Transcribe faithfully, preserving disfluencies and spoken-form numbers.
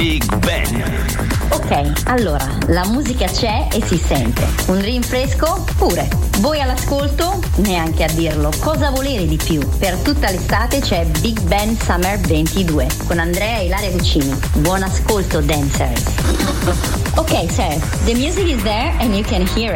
Big Ben. Ok, allora, la musica c'è e si sente. Un rinfresco? Pure. Voi all'ascolto? Neanche a dirlo. Cosa volere di più? Per tutta l'estate c'è Big Ben Summer ventidue con Andrea e Ilaria Guccini. Buon ascolto, dancers. Ok, so, the music is there and you can hear it.